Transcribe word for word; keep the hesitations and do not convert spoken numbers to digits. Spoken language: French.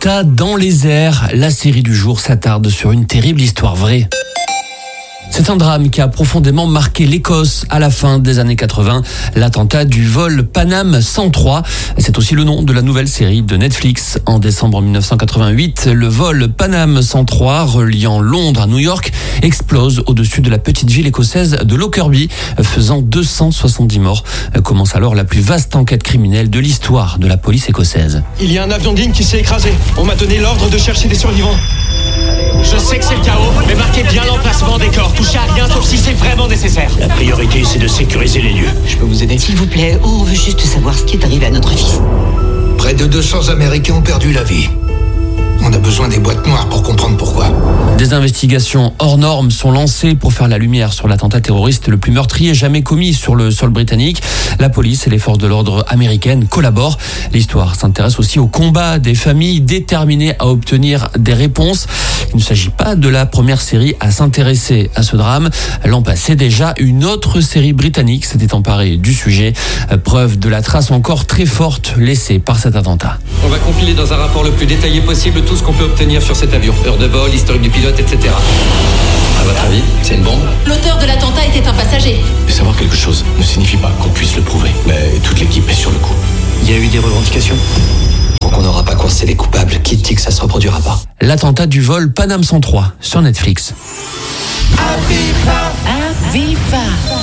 Attentat dans les airs. La série du jour s'attarde sur une terrible histoire vraie. C'est un drame qui a profondément marqué l'Écosse à la fin des années quatre-vingts, l'attentat du vol Panam cent trois. C'est aussi le nom de la nouvelle série de Netflix. En décembre mille neuf cent quatre-vingt-huit, le vol Panam cent trois reliant Londres à New York explose au-dessus de la petite ville écossaise de Lockerbie, faisant deux cent soixante-dix morts. Commence alors la plus vaste enquête criminelle de l'histoire de la police écossaise. Il y a un avion de ligne qui s'est écrasé. On m'a donné l'ordre de chercher des survivants. Je sais que c'est le chaos, mais marquez bien l'emplacement des corps. Touchez à rien sauf si c'est vraiment nécessaire. La priorité, c'est de sécuriser les lieux. Je peux vous aider? S'il vous plaît, on veut juste savoir ce qui est arrivé à notre fils. Près de deux cents Américains ont perdu la vie. On a besoin des boîtes noires pour comprendre pourquoi. Des investigations hors normes sont lancées pour faire la lumière sur l'attentat terroriste le plus meurtrier jamais commis sur le sol britannique. La police et les forces de l'ordre américaines collaborent. L'histoire s'intéresse aussi au combat des familles déterminées à obtenir des réponses. Il ne s'agit pas de la première série à s'intéresser à ce drame. L'an passé déjà, une autre série britannique s'était emparée du sujet. Preuve de la trace encore très forte laissée par cet attentat. On va compiler dans un rapport le plus détaillé possible tout ce qu'on peut obtenir sur cet avion. Heure de vol, historique du pilote, et cetera. À votre avis, c'est une bombe? L'auteur de l'attentat était un passager. Savoir quelque chose ne signifie pas qu'on puisse le prouver. Mais toute l'équipe est sur le coup. Il y a eu des revendications? Donc on n'aura pas coincé les coupables. Qui dit que ça se reproduira pas? L'attentat du vol Panam cent trois sur Netflix. Aviva. Aviva.